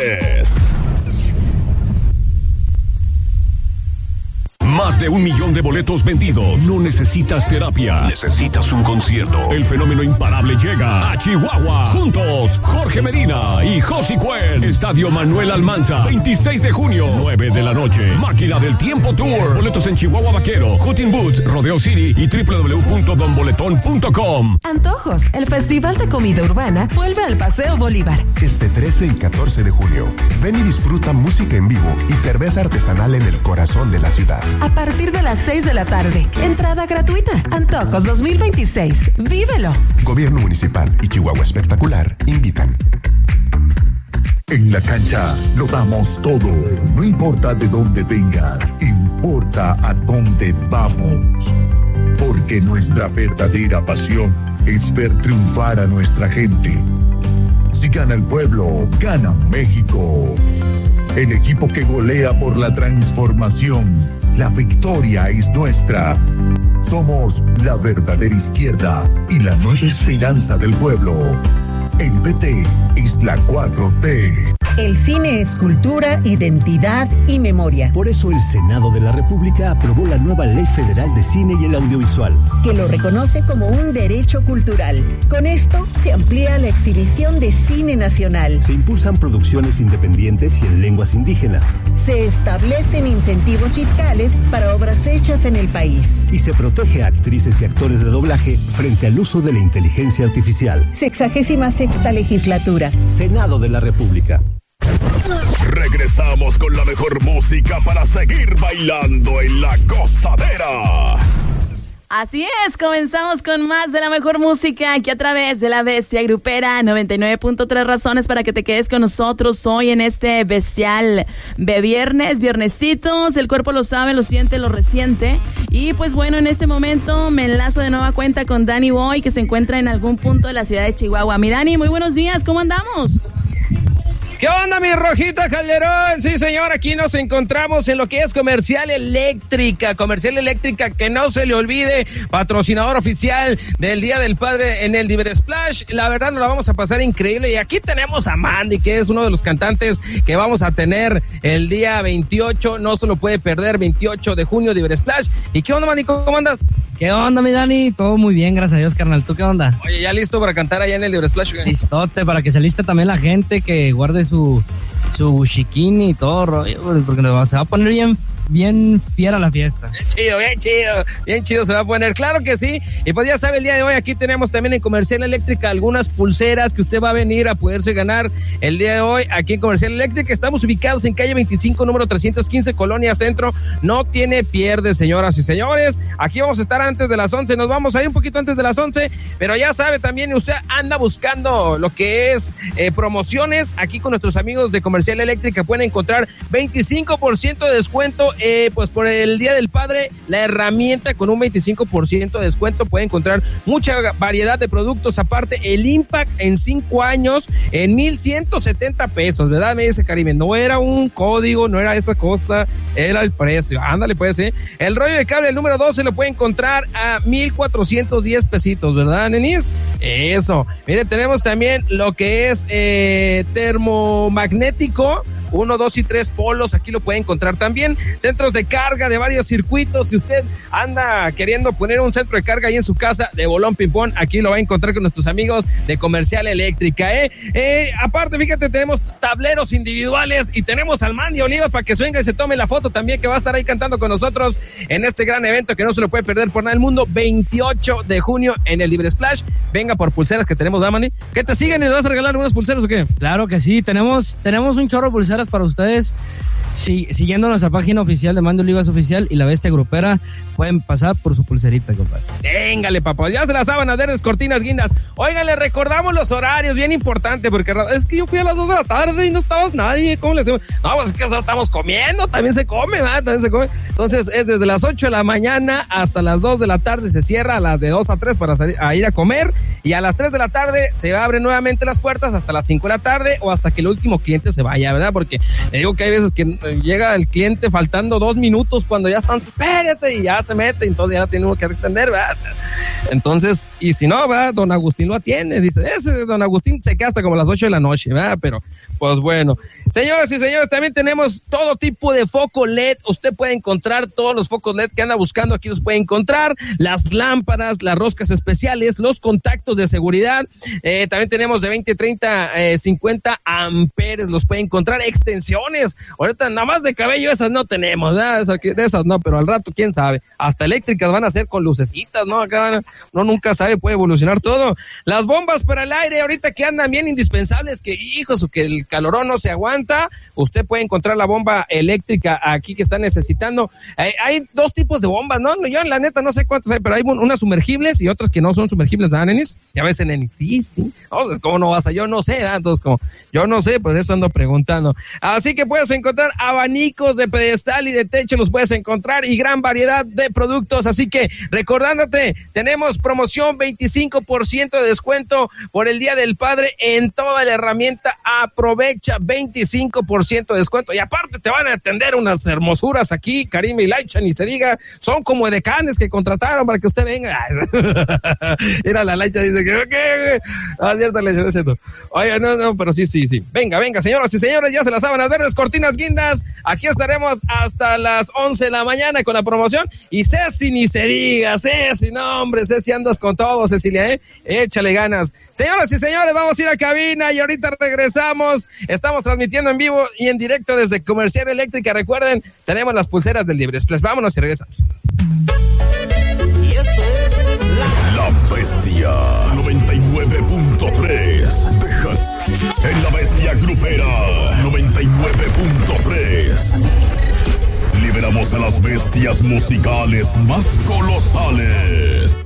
Deportes. Más de 1 millón de boletos vendidos. No necesitas terapia. Necesitas un concierto. El fenómeno imparable llega a Chihuahua. Juntos, Jorge Medina y Josi Cuen. Estadio Manuel Almanza. 26 de junio, 9 de la noche. Máquina del Tiempo Tour. Boletos en Chihuahua Vaquero, Hooting Boots, Rodeo City y www.donboletón.com. Antojos. El Festival de Comida Urbana vuelve al Paseo Bolívar. Este 13 y 14 de junio. Ven y disfruta música en vivo y cerveza artesanal en el corazón de la ciudad. A partir de las 6 de la tarde. Entrada gratuita. Antojos 2026. ¡Vívelo! Gobierno Municipal y Chihuahua Espectacular invitan. En la cancha lo damos todo. No importa de dónde vengas, importa a dónde vamos. Porque nuestra verdadera pasión es ver triunfar a nuestra gente. Si gana el pueblo, gana México. El equipo que golea por la transformación. La victoria es nuestra. Somos la verdadera izquierda y la nueva esperanza del pueblo. El PT es la 4T. El cine es cultura, identidad y memoria. Por eso el Senado de la República aprobó la nueva Ley Federal de Cine y el Audiovisual, que lo reconoce como un derecho cultural. Con esto se amplía la exhibición de cine nacional. Se impulsan producciones independientes y en lenguas indígenas. Se establecen incentivos fiscales para obras hechas en el país. Y se protege a actrices y actores de doblaje frente al uso de la inteligencia artificial. 66ª legislatura. Senado de la República. Regresamos con la mejor música para seguir bailando en la gozadera. Así es, comenzamos con más de la mejor música aquí a través de la Bestia Grupera 99.3 razones para que te quedes con nosotros hoy en este bestial de viernesitos. El cuerpo lo sabe, lo siente, lo resiente. Y pues bueno, en este momento me enlazo de nueva cuenta con Danny Boy, que se encuentra en algún punto de la ciudad de Chihuahua. Mi Dani, muy buenos días, ¿cómo andamos? ¿Qué onda, mi Rojita Calderón? Sí, señor, aquí nos encontramos en lo que es Comercial Eléctrica, que no se le olvide, patrocinador oficial del Día del Padre en el Diver Splash. La verdad nos la vamos a pasar increíble y aquí tenemos a Mandy, que es uno de los cantantes que vamos a tener el día 28, no se lo puede perder, 28 de junio, Diver Splash. ¿Y qué onda, Mandy? ¿Cómo andas? ¿Qué onda, mi Dani? Todo muy bien, gracias a Dios, carnal. ¿Tú qué onda? Oye, ¿ya listo para cantar allá en el Diver Splash? Listote, para que se liste también la gente, que guarde su chiquini y todo, porque se va a poner bien fiera la fiesta. Bien chido se va a poner, claro que sí. Y pues ya sabe, el día de hoy aquí tenemos también en Comercial Eléctrica algunas pulseras que usted va a venir a poderse ganar el día de hoy aquí en Comercial Eléctrica. Estamos ubicados en calle 25, número 315, Colonia Centro. No tiene pierde, señoras y señores. Aquí vamos a estar antes de las 11, nos vamos a ir un poquito antes de las 11, pero ya sabe también, usted anda buscando lo que es promociones. Aquí con nuestros amigos de Comercial Eléctrica pueden encontrar 25% de descuento. Pues por el Día del Padre, la herramienta con un 25% de descuento. Puede encontrar mucha variedad de productos. Aparte, el Impact en 5 años en 1,170 pesos, ¿verdad? Me dice Karime, no era un código, no era esa costa, era el precio. Ándale, pues, ¿eh? El rollo de cable, el número 12, lo puede encontrar a 1,410 pesitos, ¿verdad, nenis? Eso. Mire, tenemos también lo que es termomagnético, 1, 2 y 3 polos, aquí lo puede encontrar también. Centros de carga de varios circuitos. Si usted anda queriendo poner un centro de carga ahí en su casa de bolón ping-pong, aquí lo va a encontrar con nuestros amigos de Comercial Eléctrica, aparte, fíjate, tenemos tableros individuales y tenemos al Mandy Oliva para que venga y se tome la foto también, que va a estar ahí cantando con nosotros en este gran evento que no se lo puede perder por nada del mundo, 28 de junio en el Libre Splash. Venga por pulseras que tenemos, Damani. ¿Qué te siguen y le vas a regalar algunas pulseras o qué? Claro que sí, tenemos un chorro de pulseras para ustedes. Sí, siguiendo nuestra página oficial de Mandy Olivas Oficial y la Bestia Grupera, pueden pasar por su pulserita, compadre. Téngale, papá, ya se la saben, aderes, cortinas, guindas. Oigan, le recordamos los horarios, bien importante, porque es que yo fui a las 2 de la tarde y no estaba nadie. ¿Cómo le hacemos? No, pues es que estamos comiendo, también se come, ¿verdad? También se come. Entonces, es desde las 8 de la mañana hasta las 2 de la tarde, se cierra a las de 2 a 3 para salir a ir a comer, y a las 3 de la tarde se abren nuevamente las puertas hasta las 5 de la tarde o hasta que el último cliente se vaya, ¿verdad? Porque le digo que hay veces que llega el cliente faltando 2 minutos cuando ya están, espérese, y ya se mete, entonces ya tiene uno que atender, ¿verdad? Entonces, y si no, ¿verdad? Don Agustín lo atiende, dice, ese Don Agustín se queda hasta como las 8 de la noche, ¿verdad? Pero, pues bueno. Señoras y señores, también tenemos todo tipo de foco LED. Usted puede encontrar todos los focos LED que anda buscando, aquí los puede encontrar, las lámparas, las roscas especiales, los contactos de seguridad, también tenemos de 20, 30, 50 amperes, los puede encontrar, extensiones, ahorita nada más de cabello esas no tenemos, ¿verdad? De esas no, pero al rato quién sabe, hasta eléctricas van a ser con lucecitas, ¿no? Acá no nunca sabe, puede evolucionar todo. Las bombas para el aire, ahorita que andan bien indispensables, que hijos, o que el calorón no se aguanta, usted puede encontrar la bomba eléctrica aquí que está necesitando. Hay 2 tipos de bombas, ¿no? Yo la neta no sé cuántos hay, pero hay unas sumergibles y otras que no son sumergibles, ¿verdad, nenis? Ya ves, nenis, sí. Oh, pues, ¿cómo no vas a? Yo no sé, ¿verdad? Entonces, como yo no sé, por eso ando preguntando. Así que puedes encontrar abanicos de pedestal y de techo, los puedes encontrar, y gran variedad de productos. Así que, recordándote, tenemos promoción 25% de descuento por el Día del Padre en toda la herramienta. Aprovecha 25% de descuento. Y aparte te van a atender unas hermosuras aquí, Karim y Laicha, ni se diga, son como edecanes que contrataron para que usted venga. Mira, la Laicha dice que cierto, Laicha, no es cierto. Oye, no, pero sí. Venga, señoras y señores, ya se las sábanas verdes, cortinas guindas. Aquí estaremos hasta las 11 de la mañana con la promoción. Y Ceci, ni se diga, Ceci, no, hombre, Ceci, andas con todo, Cecilia, échale ganas. Señoras y señores, vamos a ir a cabina y ahorita regresamos. Estamos transmitiendo en vivo y en directo desde Comercial Eléctrica. Recuerden, tenemos las pulseras del Libre Express. Vámonos y regresamos. Y esto es La Bestia 99.3. En La Bestia Grupera 99.3. Liberamos a las bestias musicales más colosales.